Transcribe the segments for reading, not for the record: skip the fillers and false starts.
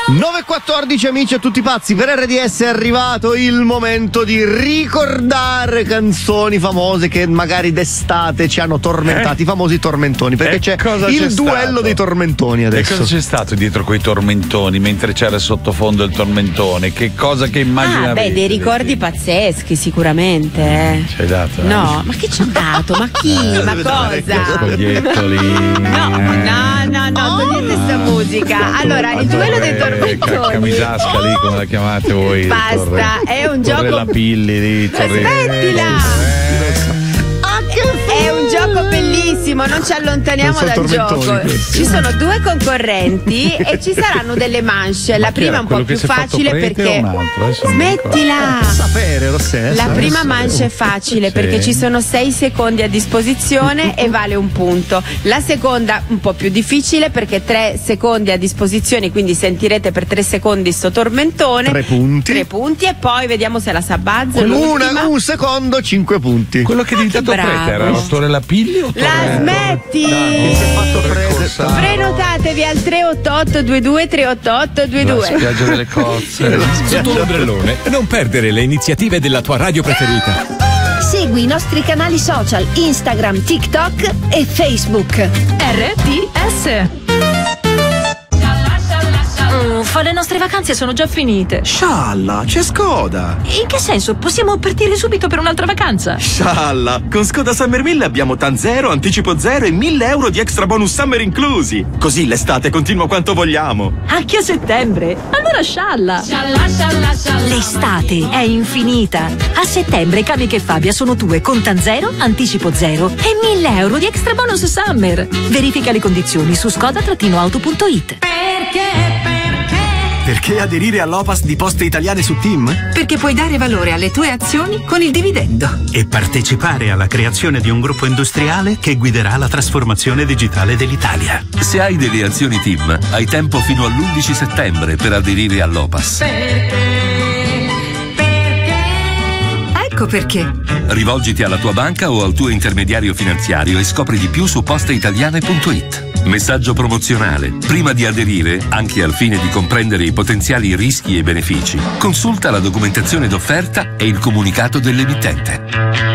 9:14 amici a tutti pazzi, per RDS è arrivato il momento di ricordare canzoni famose che magari d'estate ci hanno tormentati, i famosi tormentoni, perché c'è il duello dei tormentoni adesso. E cosa c'è stato dietro quei tormentoni mentre c'era sottofondo il tormentone? Che cosa che immaginavi? Dei ricordi pazzeschi sicuramente. Ci hai dato? No, ma che ci ho dato? Ma chi? Ma cosa? Scogliettoli. No, togliete sta musica. Allora, il duello dei tormentoni. Camisasca lì, come la chiamate voi? Basta, è un gioco. La Pilli lì, Smettila! È un gioco bellissimo, non ci allontaniamo dal gioco. Ci sono due concorrenti e ci saranno delle manche. La prima è un po' più facile perché. Smettila! Sapere, Rossella. La prima manche è facile perché ci sono 6 secondi a disposizione e vale un punto. La seconda un po' più difficile perché 3 secondi a disposizione, quindi sentirete per 3 secondi sto tormentone. 3 punti. 3 punti e poi vediamo se la Sabazzo. Un secondo, 5 punti. Quello che è diventato prete era Torella Pilli o La smetti! Prenotatevi al 388 22 388 22. La spiaggia delle cozze. Sotto l'ombrellone, non perdere le iniziative della tua radio preferita. Segui i nostri canali social Instagram, TikTok e Facebook. RDS. Le nostre vacanze sono già finite. Scialla, c'è Skoda. In che senso? Possiamo partire subito per un'altra vacanza? Scialla, con Skoda Summer 1000 abbiamo TAN 0, anticipo 0 e 1.000 euro di extra bonus summer inclusi. Così l'estate continua quanto vogliamo. Anche a settembre? Allora scialla. L'estate è infinita. A settembre Camiche e Fabia sono tue con TAN 0, anticipo 0 e 1.000 euro di extra bonus summer. Verifica le condizioni su skoda-auto.it. Perché aderire all'Opas di Poste Italiane su Team? Perché puoi dare valore alle tue azioni con il dividendo. E partecipare alla creazione di un gruppo industriale che guiderà la trasformazione digitale dell'Italia. Se hai delle azioni Team, hai tempo fino all'11 settembre per aderire all'Opas. Ecco perché. Rivolgiti alla tua banca o al tuo intermediario finanziario e scopri di più su posteitaliane.it. Messaggio promozionale. Prima di aderire, anche al fine di comprendere i potenziali rischi e benefici, consulta la documentazione d'offerta e il comunicato dell'emittente.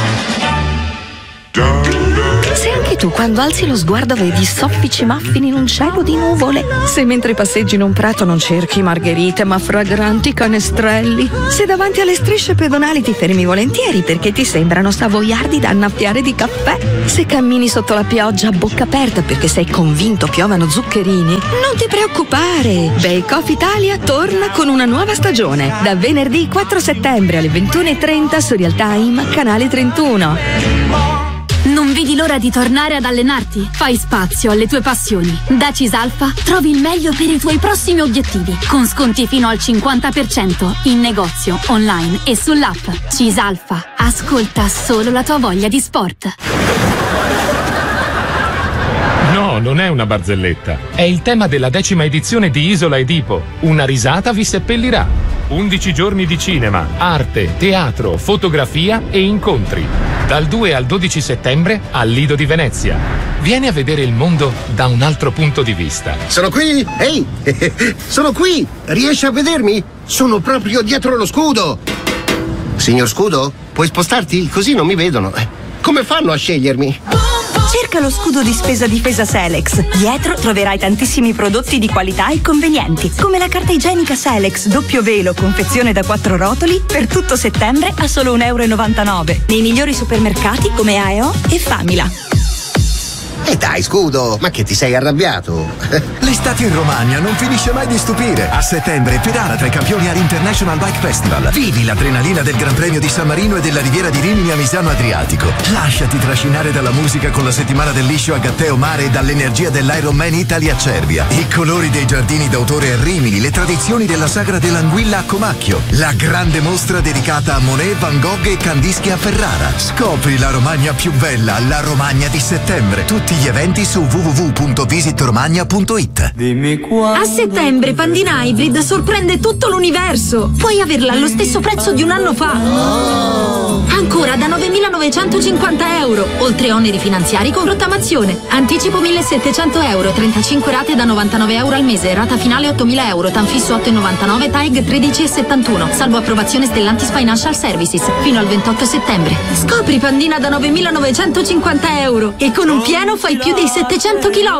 Se anche tu quando alzi lo sguardo vedi soffici muffin in un cielo di nuvole, Se mentre passeggi in un prato non cerchi margherite ma fragranti canestrelli, se davanti alle strisce pedonali ti fermi volentieri perché ti sembrano savoiardi da annaffiare di caffè, se cammini sotto la pioggia a bocca aperta perché sei convinto piovano zuccherini, non ti preoccupare, Bake Off Italia torna con una nuova stagione da venerdì 4 settembre alle 21:30 su Real Time, canale 31. Non vedi l'ora di tornare ad allenarti? Fai spazio alle tue passioni. Da Cisalfa trovi il meglio per i tuoi prossimi obiettivi, con sconti fino al 50% in negozio, online e sull'app. Cisalfa, ascolta solo la tua voglia di sport. No, non è una barzelletta. È il tema della 10ª edizione di Isola Edipo. Una risata vi seppellirà. 11 giorni di cinema, arte, teatro, fotografia e incontri. Dal 2 al 12 settembre al Lido di Venezia. Vieni a vedere il mondo da un altro punto di vista. Sono qui? Ehi! Sono qui! Riesci a vedermi? Sono proprio dietro lo scudo! Signor Scudo, puoi spostarti? Così non mi vedono. Come fanno a scegliermi? Cerca lo scudo di spesa difesa Selex. Dietro troverai tantissimi prodotti di qualità e convenienti, come la carta igienica Selex doppio velo confezione da 4 rotoli per tutto settembre a solo €1,99 nei migliori supermercati come AEO e Famila. E dai, Scudo, ma che ti sei arrabbiato? L'estate in Romagna non finisce mai di stupire. A settembre pedala tra i campioni all'International Bike Festival. Vivi l'adrenalina del Gran Premio di San Marino e della Riviera di Rimini a Misano Adriatico. Lasciati trascinare dalla musica con la settimana del liscio a Gatteo Mare e dall'energia dell'Ironman Italy a Cervia. I colori dei giardini d'autore a Rimini, le tradizioni della sagra dell'anguilla a Comacchio. La grande mostra dedicata a Monet, Van Gogh e Kandinsky a Ferrara. Scopri la Romagna più bella, la Romagna di settembre. Tutti gli eventi su www.visitromagna.it. A settembre Pandina Hybrid sorprende tutto l'universo. Puoi averla allo stesso prezzo di un anno fa. Ancora da 9.950 euro, oltre oneri finanziari con rottamazione. Anticipo 1.700 euro, 35 rate da 99 euro al mese, rata finale 8.000 euro, tanfisso 8,99, TAEG 13,71, salvo approvazione Stellantis Financial Services, fino al 28 settembre. Scopri Pandina da 9.950 euro e con un pieno fai più dei 700 km.